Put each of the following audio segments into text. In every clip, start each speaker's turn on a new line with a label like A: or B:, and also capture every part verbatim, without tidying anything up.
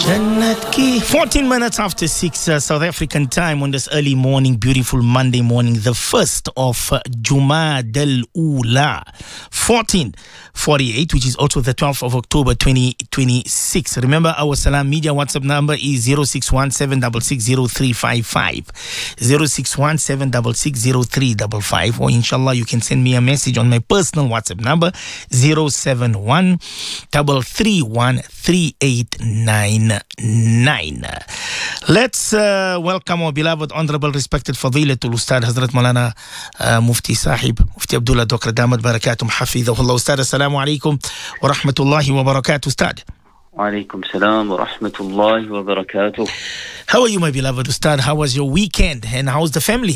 A: fourteen minutes after six uh, South African time on this early morning, beautiful Monday morning, the first of uh, Jumad al-Ula, fourteen forty-eight, which is also the twelfth of October twenty twenty-six. Remember, our Salam Media WhatsApp number is zero six one seven six six zero three five five, zero six one seven six six zero three five five, or inshallah you can send me a message on my personal WhatsApp number zero seven one three three one three eight nine nine. Let's uh, welcome our beloved, honorable, respected Fadilatul Ustad Hazrat Maulana uh, Mufti Sahib Mufti Abdullah Dokra Damat Barakatum Hafidhahullah. Ustad, assalamu alaikum wa rahmatullahi wa barakatuh. Ustad,
B: wa alaikum salam wa rahmatullahi wa barakatuh.
A: How are you, my beloved Ustad? How was your weekend and how's the family?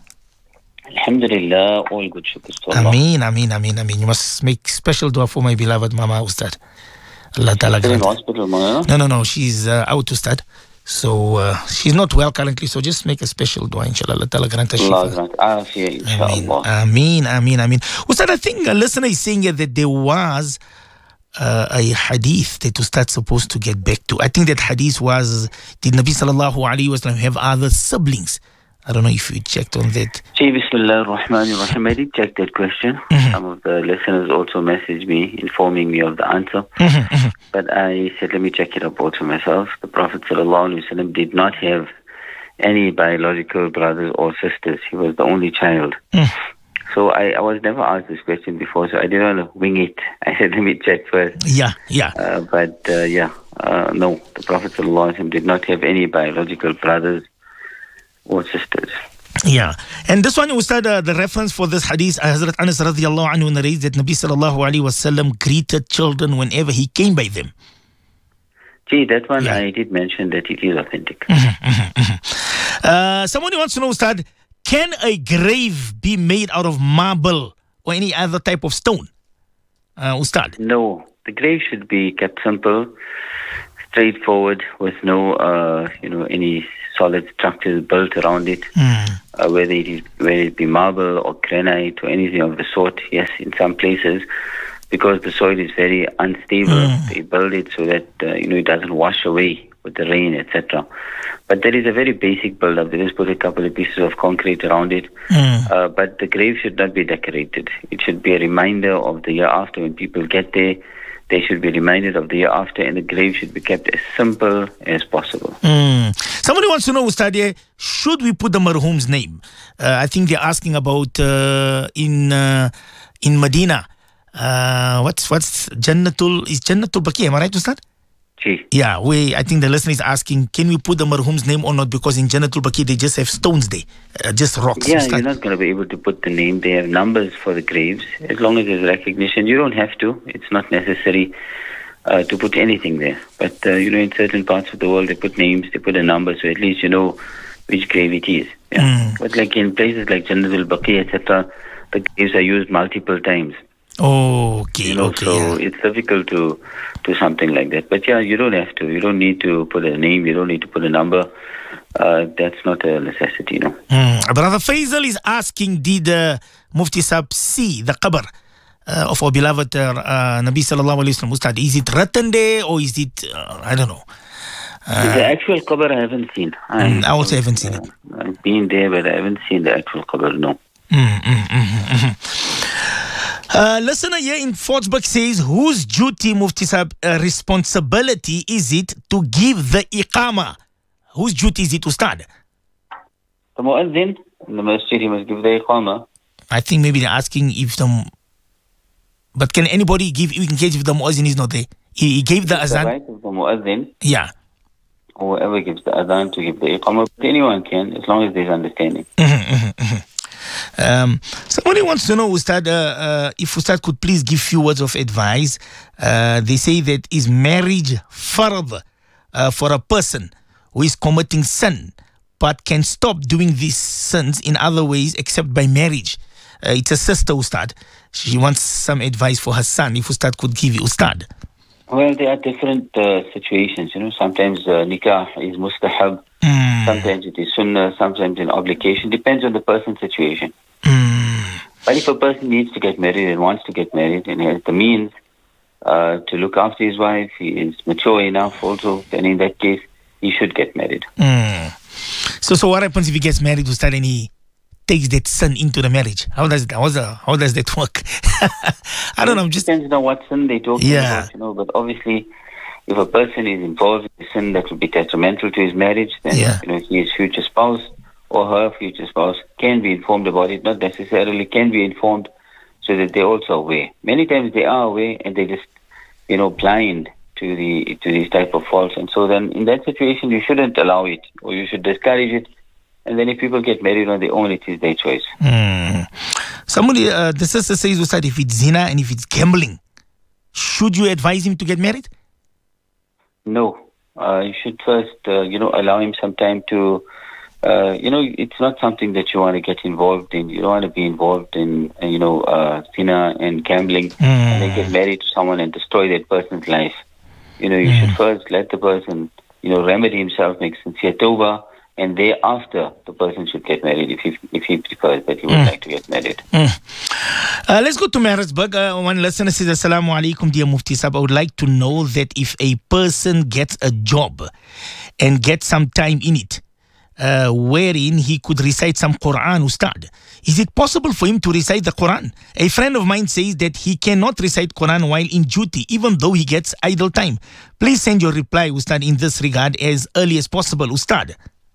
B: Alhamdulillah, all good, shukr to Allah.
A: Ameen, ameen, ameen, ameen. You must make special dua for my beloved Mama Ustad. Allah Ta'ala grant.
B: In hospital, Mama?
A: No, no, no. She's uh, out, Ustad. So uh, she's not well currently. So just make a special dua, inshallah. Allah Ta'ala grant her shifa.
B: Allah grant afiyah, inshallah.
A: Ameen, ameen, ameen. Ustad, I think a listener is saying here that there was uh, a hadith that Ustad supposed to get back to. I think that hadith was, did Nabi sallallahu alayhi wa sallam have other siblings? I don't know if you checked on that.
B: Gee, Bismillah ar-Rahman ar-Rahim. I did check that question. Mm-hmm. Some of the listeners also messaged me, informing me of the answer. Mm-hmm, mm-hmm. But I said, let me check it up also myself. The Prophet sallallahu alaihi wasallam did not have any biological brothers or sisters. He was the only child. Mm. So I, I was never asked this question before, so I didn't want to wing it. I said, let me check first.
A: Yeah, yeah.
B: Uh, but uh, yeah, uh, no, the Prophet sallallahu alaihi wasallam did not have any biological brothers or sisters.
A: Yeah. And this one, Ustad, uh, the reference for this hadith, Hazrat Anas radiallahu anhu narrates that Nabi sallallahu alayhi wa sallam greeted children whenever he came by them.
B: Gee, that one, yeah. I did mention that it is authentic.
A: Mm-hmm, mm-hmm, mm-hmm. Uh, somebody wants to know, Ustad, can a grave be made out of marble or any other type of stone? Uh, Ustad?
B: No. The grave should be kept simple, straightforward, with no, uh, you know, any solid structures built around it, mm. uh, whether it is whether it be marble or granite or anything of the sort. Yes, in some places, because the soil is very unstable, mm. they build it so that uh, you know it doesn't wash away with the rain, et cetera. But there is a very basic build-up. They just put a couple of pieces of concrete around it. Mm. Uh, but the grave should not be decorated. It should be a reminder of the year after. When people get there, they should be reminded of the year after, and the grave should be kept as simple as possible.
A: Mm. Somebody wants to know, Ustad, should we put the marhum's name? Uh, I think they're asking about uh, in uh, in Medina. Uh, what's what's Jannatul? Is Jannatul Baqi? Am I right, Ustad?
B: Gee.
A: Yeah, we. I think the listener is asking, can we put the marhum's name or not? Because in Jannatul Baqi they just have stones there, uh, just rocks.
B: Yeah, you're not going to be able to put the name. They have numbers for the graves. As long as there's recognition, you don't have to. It's not necessary uh, to put anything there. But uh, you know, in certain parts of the world, they put names, they put a number, so at least you know which grave it is. Yeah. Mm. But like in places like Jannatul Baqi, et cetera, the graves are used multiple times.
A: Oh, okay,
B: you know,
A: okay.
B: So
A: yeah.
B: it's difficult to do something like that. But yeah, you don't have to. You don't need to put a name. You don't need to put a number. Uh, that's not a necessity, no.
A: Mm. Brother Faisal is asking, did uh, Mufti Sahib see the qabr uh, of our beloved uh, uh, Nabi sallallahu alayhi wa sallam, Ustad? Is it written there or is it, uh, I don't know.
B: Uh, the actual qabr I haven't seen. I,
A: I also haven't seen it.
B: I've been there, but I haven't seen the actual qabr, no.
A: Mm, mm, mm, mm, mm. Uh, listener here in Fortsburg says, whose duty, Mufti Sahib, uh, responsibility is it to give the iqama? Whose duty is it, Ustad?
B: The muazzin, the masjid, he must give the iqama.
A: I think maybe they're asking if the... But can anybody give, in case if the muazzin is not there? He, he gave the
B: it's
A: azan.
B: The right of the muazzin.
A: Yeah.
B: Whoever gives the azan to give the iqama. But anyone can, as long as there's understanding.
A: Mm-hmm, mm-hmm, mm-hmm. Um, somebody wants to know, Ustad, uh, uh, if Ustad could please give few words of advice. Uh, they say that is marriage fard uh, for a person who is committing sin but can stop doing these sins in other ways except by marriage. Uh, it's a sister, Ustad. She wants some advice for her son, if Ustad could give you, Ustad.
B: Well, there are different uh, situations, you know. Sometimes uh, nikah is mustahab. Mm. Sometimes it is sunnah, sometimes an obligation. Depends on the person's situation.
A: Mm.
B: But if a person needs to get married and wants to get married and has the means, uh, to look after his wife, he is mature enough also, then in that case, he should get married.
A: Mm. So, so what happens if he gets married, Ustad, and he takes that son into the marriage? How does that, how does that, how does that work? I don't know. I'm just
B: depends on what sin they talking
A: yeah.
B: about, you know. But obviously, if a person is involved in a sin that would be detrimental to his marriage, then
A: yeah.
B: you know his future spouse or her future spouse can be informed about it. Not necessarily can be informed, so that they're also aware. Many times they are aware and they just, you know, blind to the to these type of faults. And so then in that situation, you shouldn't allow it, or you should discourage it. And then if people get married on their own, it is their choice.
A: Mm. Somebody, uh, the sister says, Ustad, if it's zina and if it's gambling, should you advise him to get married?
B: No. Uh, you should first, uh, you know, allow him some time to, uh, you know, it's not something that you want to get involved in. You don't want to be involved in, uh, you know, uh, zina and gambling, mm. and then get married to someone and destroy that person's life. You know, you mm. should first let the person, you know, remedy himself, make sincere tawbah, and thereafter the person should get married if he if he prefers that he would mm. like to get married.
A: Mm. Uh, let's go to Maritzburg. Uh, one listener says, Assalamu alaikum, dear Mufti Sahib. I would like to know that if a person gets a job and gets some time in it, uh, wherein he could recite some Quran, Ustad, is it possible for him to recite the Quran? A friend of mine says that he cannot recite Quran while in duty, even though he gets idle time. Please send your reply, Ustad, in this regard as early as possible, Ustad.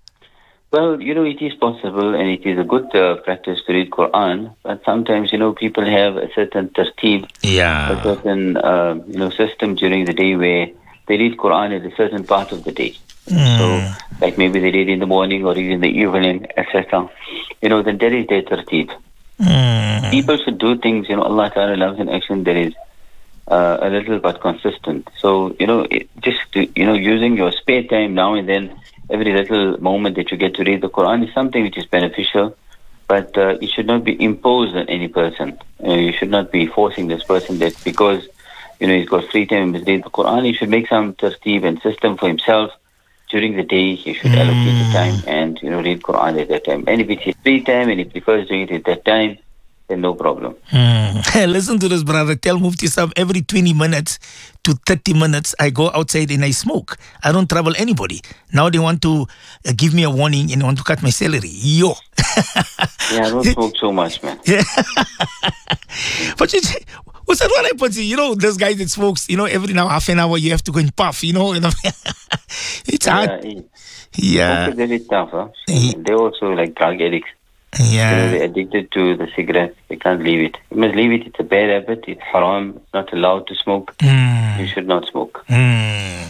B: Well, you know, it is possible and it is a good uh, practice to read Quran, but sometimes, you know, people have a certain tarteeb,
A: yeah.
B: a certain, uh, you know, system during the day where they read Quran at a certain part of the day. Mm. So, like maybe they read in the morning or read in the evening, et cetera. You know, then there is their tarteeb. Mm. People should do things, you know, Allah Ta'ala loves an action that is uh, a little but consistent. So, you know, it, just, you know, using your spare time now and then, every little moment that you get to read the Quran is something which is beneficial, but uh, it should not be imposed on any person. You know, you should not be forcing this person that because, you know, he's got free time and read the Quran, he should make some tarteeb and system for himself. During the day, he should mm. allocate the time and, you know, read Quran at that time. And if it's his free time and he prefers doing it at that time, then no problem.
A: Mm. Listen to this, brother. Tell Mufti Sahib every twenty minutes to thirty minutes, I go outside and I smoke. I don't trouble anybody. Now they want to uh, give me a warning and want to cut my salary. Yo.
B: Yeah, I don't smoke so much, man.
A: Yeah. But you, what's that what happens? You know, this guy that smokes, you know, every now half an hour you have to go and puff, you know. It's
B: yeah,
A: hard.
B: It,
A: yeah.
B: It's very tough, huh?
A: He,
B: They're also like drug addicts.
A: Yeah.
B: You know, they're addicted to the cigarette. They can't leave it. You must leave it. It's a bad habit. It's haram. It's not allowed to smoke. Mm. You should not smoke.
A: Mm.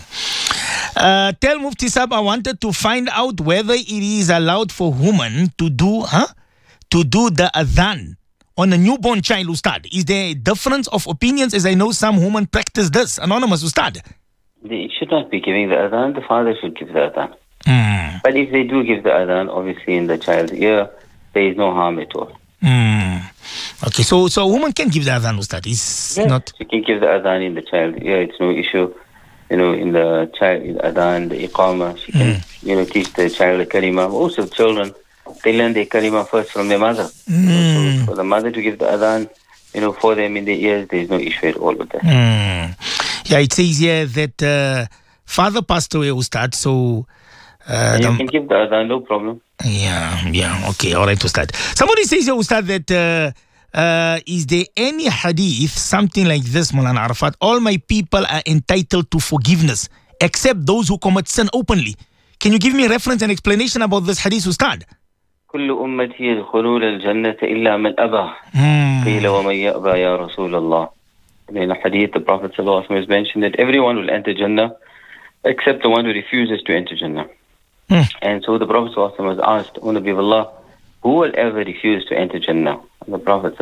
A: Uh, tell Mufti Sahib, I wanted to find out whether it is allowed for women to do, huh? To do the adhan on a newborn child, Ustad. Is there a difference of opinions? As I know some women practice this. Anonymous, Ustad.
B: They should not be giving the adhan. The father should give the adhan.
A: Mm.
B: But if they do give the adhan, obviously in the child's ear, there is no harm at all.
A: Mm. Okay, so so a woman can give the adhan, Ustad. It's
B: yes,
A: not.
B: She can give the adhan in the child. Yeah, it's no issue. You know, in the child, in the adhan, the iqamah, she can, mm. you know, teach the child the kalima. Also, children, they learn the kalima first from their mother.
A: Mm.
B: So for the mother to give the adhan, you know, for them in their ears, there is no issue at all with that.
A: Mm. Yeah, it says here that uh, father passed away, Ustad. So
B: uh, you the, can give the adhan, no problem.
A: Yeah, yeah, okay, all right, Ustad. Somebody says here, Ustad, that uh, uh, is there any hadith, something like this, Maulana Arafat, all my people are entitled to forgiveness, except those who commit sin openly. Can you give me a reference and explanation about this hadith, Ustad?
B: كل أمتي يدخلون الجنة إلا من أبى قيل ومن يأبى يا رسول الله. In a hadith, the Prophet ﷺ has mentioned that everyone will enter Jannah except the one who refuses to enter Jannah. Mm. And so the Prophet ﷺ was asked, O Nabi of Allah, who will ever refuse to enter Jannah? And the Prophet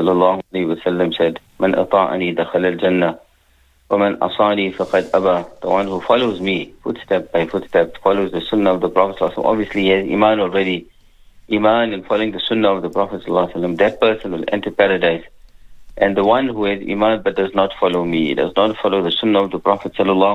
B: ﷺ said, Man ata'ani dakhal al-Jannah, wa man asani faqad aba. The one who follows me, footstep by footstep, follows the sunnah of the Prophet ﷺ, obviously he has iman already. Iman and following the sunnah of the Prophet ﷺ, that person will enter paradise. And the one who has iman but does not follow me, does not follow the sunnah of the Prophet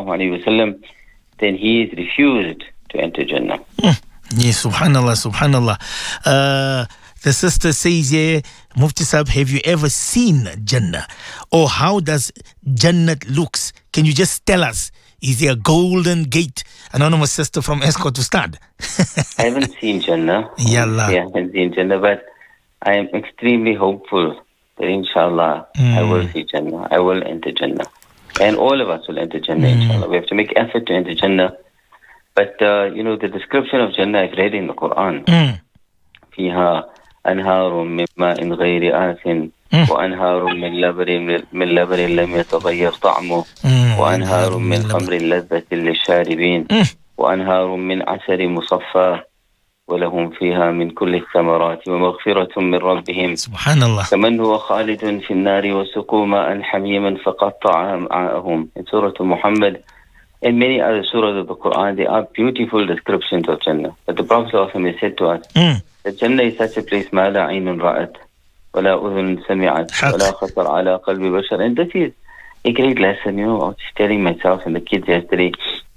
B: ﷺ, then he is refused to enter Jannah.
A: Mm. Yes, subhanallah, subhanallah. Uh, The sister says here, Mufti Sahib, have you ever seen Jannah? Or how does Jannah looks? Can you just tell us? Is there a golden gate? Anonymous sister from Escort to start.
B: I haven't seen Jannah.
A: Yallah.
B: Yeah, I haven't seen Jannah, but I am extremely hopeful that inshallah
A: Mm.
B: I will see Jannah. I will enter Jannah. And all of us will enter Jannah,
A: Mm.
B: inshallah. We have to make effort to enter Jannah. But, uh, you know, the description of Jannah I've read in the Quran.
A: Mm.
B: فيها أنهار من ماء غير آسن
A: Mm.
B: وأنهار من لبن من لبن لم يتغير طعمه
A: Mm.
B: وأنهار من خمر لذة للشاربين
A: Mm.
B: وأنهار من عسل مصفى ولهم فيها من كل الثمرات ومغفرة من ربهم
A: Subhanallah.
B: كمن هو خالد في النار وسقوا ماء حميما فقطع أمعاءهم. In Surah Muhammad and many other surahs of the Quran, there are beautiful descriptions of Jannah. But the Prophet ﷺ has said to us
A: Mm.
B: that Jannah is such a place ما لا عين رأت ولا أذن سمعت
A: حق.
B: ولا خطر على قلب بشر. And this is a great lesson. You know, I was just telling myself and the kids yesterday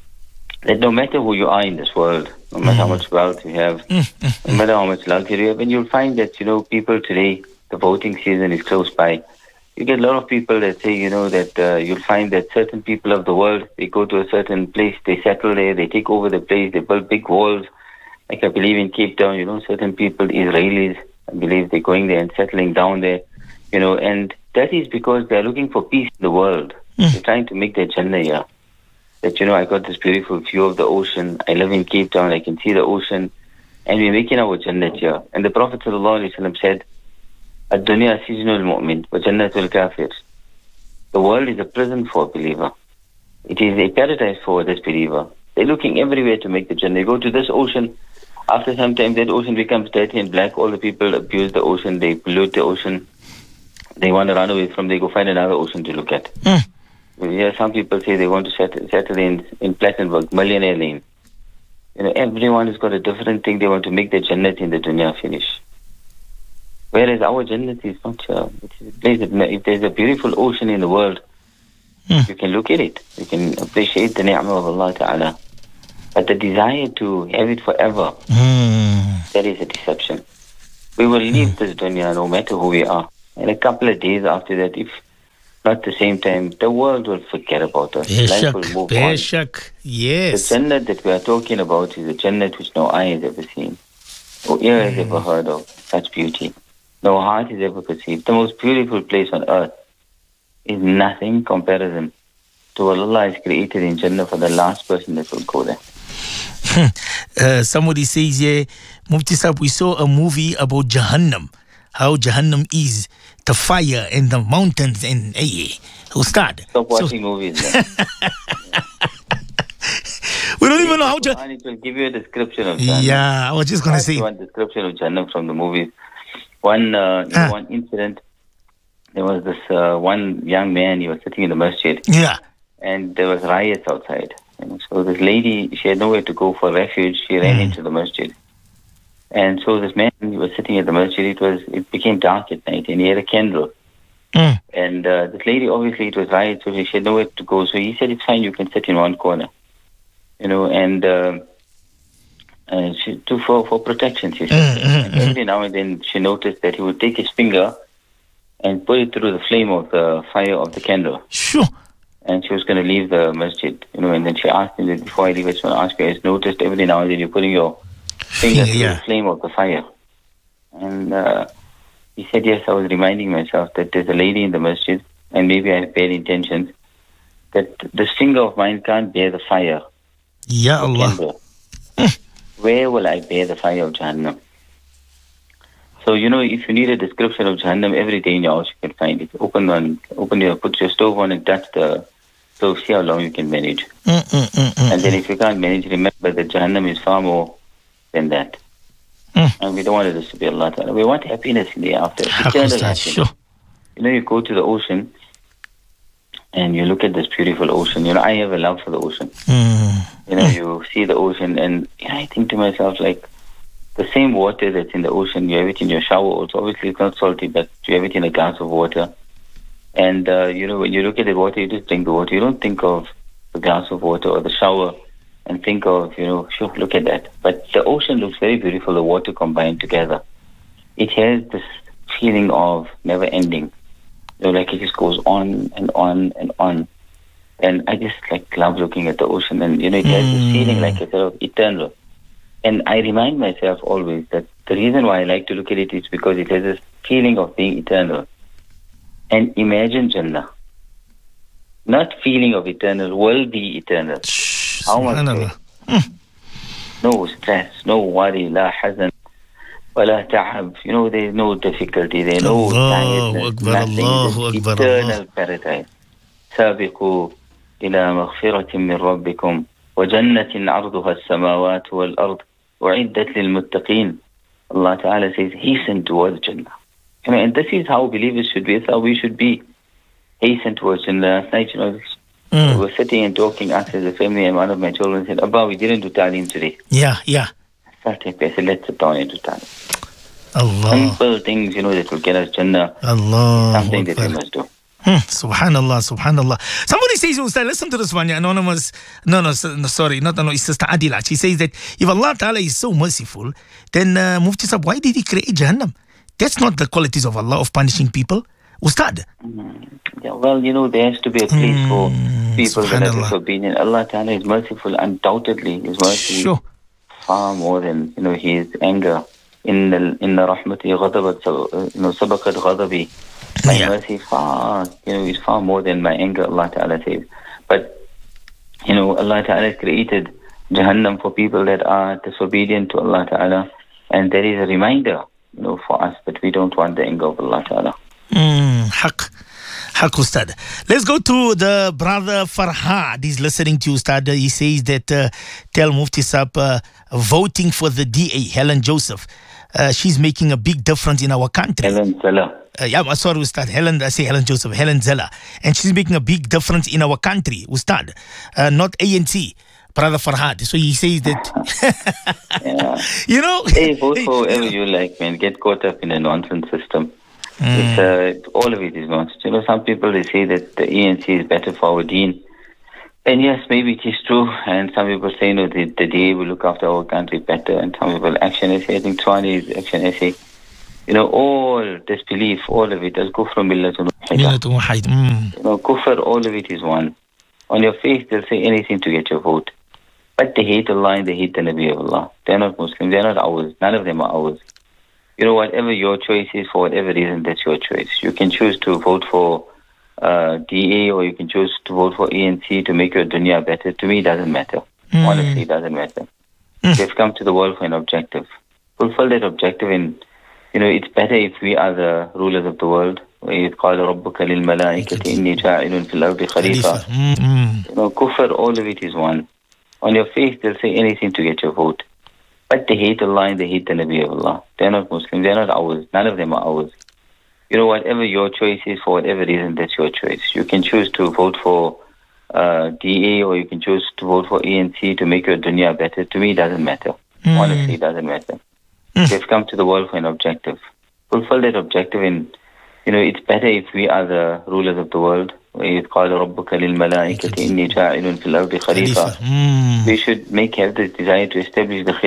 B: that no matter who you are in this world, no matter how much wealth you have,
A: Mm. Mm.
B: no matter how much luxury you have, and you'll find that, you know, people today, the voting season is close by. You get a lot of people that say, you know, that uh, you'll find that certain people of the world, they go to a certain place, they settle there, they take over the place, they build big walls. Like I believe in Cape Town, you know, certain people, Israelis, I believe they're going there and settling down there, you know, and that is because they're looking for peace in the world.
A: Mm.
B: They're trying to make their Jannah here. That, you know, I got this beautiful view of the ocean. I live in Cape Town, I can see the ocean, and we're making our Jannah here. And the Prophet ﷺ said, الدنيا سجن المؤمن وجنة الكافر. The world is a prison for a believer. It is a paradise for a disbeliever. They're looking everywhere to make the Jannah. They go to this ocean. After some time, that ocean becomes dirty and black. All the people abuse the ocean. They pollute the ocean. They want to run away from. They go find another ocean to look at.
A: Mm.
B: Yeah, some people say they want to settle, settle in in Plattenburg, Millionaire Lane. You know, everyone has got a different thing. They want to make their Jannat in the dunya finish. Whereas our Jannat is not uh, it is a place that, if there's a beautiful ocean in the world,
A: Mm.
B: you can look at it. You can appreciate the ni'mah of Allah Ta'ala. But the desire to have it forever,
A: Mm.
B: that is a deception. We will leave this dunya no matter who we are. And a couple of days after that, if not the same time, the world will forget about us. Life will
A: Beshak,
B: move on.
A: Beshak, yes.
B: The Jannat that we are talking about is a Jannat which no eye has ever seen, no ear has ever heard of, such beauty. No heart has ever perceived. The most beautiful place on earth is nothing comparison to what Allah has created in Jannah for the last person that will go there.
A: uh, somebody says here, Mufti Sahib, we saw a movie about Jahannam, how Jahannam is, the fire and the mountains and hey, who start?
B: Stop watching so, movies. Man.
A: We don't even know how to.
B: It will give you a description of Jahannam.
A: Yeah, I was just gonna say
B: one description of Jahannam from the movies. One, uh, you know,
A: Ah.
B: one incident. There was this uh, one young man. He was sitting in the masjid,
A: yeah.
B: and there was riots outside. And so this lady, she had nowhere to go for refuge. She ran
A: Mm.
B: into the masjid, and so this man, he was sitting at the masjid. It was it became dark at night, and he had a candle.
A: Mm.
B: And uh, this lady, obviously, it was riot, so she had nowhere to go. So he said, "It's fine. You can sit in one corner." You know, and uh, uh, she to for for protection. She said,
A: Mm, mm,
B: and every now and then she noticed that he would take his finger and put it through the flame of the fire of the candle.
A: Sure.
B: And she was going to leave the masjid, you know. And then she asked him that before I leave, I just want to ask you, I just noticed every now and then you're putting your finger
A: Finger,
B: through
A: yeah.
B: the flame of the fire. And uh, he said, yes, I was reminding myself that there's a lady in the masjid, and maybe I have bad intentions, that this finger of mine can't bear the fire.
A: Ya
B: of
A: Allah.
B: candle. Where will I bear the fire of Jahannam? So, you know, if you need a description of Jahannam, every day in your house you can find it. Open one, open your, put your stove on and touch the stove, see how long you can manage.
A: Mm, mm, mm, mm,
B: And then if you can't manage, remember that Jahannam is far more than that.
A: Mm.
B: And we don't want this to be Allah Ta'ala. We want happiness in the after.
A: How
B: Eternal
A: comes that?
B: happiness.
A: Sure.
B: You know, you go to the ocean and you look at this beautiful ocean. You know, I have a love for the ocean.
A: Mm.
B: You know, you see the ocean, and you know, I think to myself, like, the same water that's in the ocean, you have it in your shower also. Obviously, it's not salty, but you have it in a glass of water. And, uh, you know, when you look at the water, you just drink the water. You don't think of the glass of water or the shower and think of, you know, sure, look at that. But the ocean looks very beautiful, the water combined together. it has this feeling of never ending. You know, like it just goes on and on and on. And I just like love looking at the ocean, and you know, it has
A: Mm.
B: this feeling like it's sort of eternal. And I remind myself always that the reason why I like to look at it is because it has this feeling of being eternal. And imagine Jannah. Not feeling of eternal, will be eternal.
A: Shh,
B: How much
A: subhanallah.
B: space? No stress, no worry, la hazan, wala ta'ab. You know, there's no difficulty, there's no
A: Allahu
B: tiredness,
A: Akbar,
B: nothing.
A: Allahu
B: It's
A: Akbar,
B: eternal
A: Allah.
B: paradise. سابقوا إلى مغفرة من ربكم وجنة عرضها السماوات والأرض وعدت للمتقين. Allah Ta'ala says, hasten towards Jannah. You know, and this is how believers should be. It's how we should be. Hasten towards Jannah. Last night, you know,
A: Mm.
B: we were sitting and talking, us as a family, and one of my children said, Abba, we didn't do Ta'aleem today.
A: Yeah, yeah.
B: I said, let's sit down and do Ta'aleem.
A: Allah.
B: Simple things, you know, that will get us Jannah.
A: Allah.
B: Something that we must do.
A: Hmm, subhanallah, subhanallah. Somebody says, Ustaz, listen to this one, anonymous. No, no, no, sorry, not anonymous, Sister Adila. She says that if Allah Ta'ala is so merciful, then uh, Mufti Sahib, why did he create Jahannam? That's not the qualities of Allah of punishing people. Ustad.
B: Mm. Yeah, well, you know, there has to be a place
A: Mm,
B: for people that are
A: subhanallah.
B: disobedient. Allah Ta'ala is merciful, undoubtedly. His mercy
A: Sure.
B: far more than, you know, his anger. In the in the rahmati ghadabat, you know, sabaqat ghadabi. My
A: Yeah.
B: mercy far, you know, is far more than my anger, Allah Ta'ala says. But, you know, Allah Ta'ala has created Jahannam for people that are disobedient to Allah Ta'ala. And there is a reminder, you know, for us that we don't want the anger of Allah Ta'ala.
A: Mm, haq. Haq, Ustad. Let's go to the brother Farhad. He's listening to you, Ustad. He says that uh, tell Mufti Sahib uh, voting for the D A, Helen Joseph. Uh, she's making a big difference in our country.
B: Helen Salah.
A: Uh, yeah, I'm sorry, Ustad. Helen, I say Helen Joseph, Helen Zella. And she's making a big difference in our country, Ustad. Uh, not A N C, Brother Farhad. So he says that,
B: Yeah.
A: you know.
B: Hey, vote for whatever you like, man. Get caught up in a nonsense system. It's, uh, all of it is nonsense. You know, some people, they say that the A N C is better for our deen. And yes, maybe it is true. And some people say, no, the, the D A will look after our country better. And some people, Action S A, I think Twani is Action S A. You know, all disbelief, all of it, as kufr millatun wahida.
A: Millatun wahid. Mm.
B: You know, kufr, all of it is one. On your face, they'll say anything to get your vote. But they hate Allah and they hate the Nabi of Allah. They're not Muslims. They're not ours. None of them are ours. You know, whatever your choice is, for whatever reason, that's your choice. You can choose to vote for uh, D A, or you can choose to vote for A N C to make your dunya better. To me, it doesn't matter.
A: Mm.
B: Honestly, it doesn't matter.
A: Mm.
B: We've come to the world for an objective. Fulfill that objective, and, you know, it's better if we are the rulers of the world. وَإِذْ قَالَ رَبُّكَ لِلْمَلَائِكَةِ إِنِّي جَاعِلٌ فِي الْأَرْضِ خَلِيفَةً.
A: Mm, mm.
B: You know, kufr, all of it is one. On your face, they'll say anything to get your vote. But they hate Allah and they hate the Nabi of Allah. They're not Muslims. They're not ours. None of them are ours. You know, whatever your choice is, for whatever reason, that's your choice. You can choose to vote for uh, D A, or you can choose to vote for A N C to make your dunya better. To me, it doesn't matter.
A: Mm.
B: Honestly, it doesn't matter.
A: Mm.
B: We've come to the world for an objective. Fulfill that objective, and, you know, it's better if we are the rulers of the world. وَإِذْ قَالَ رَبُّكَ لِلْمَلَائِكَةِ إِنِّي جَاعِلٌ فِي الْأَرْضِ خَلِيفَةً.
A: Mm.
B: We should make have the desire to establish the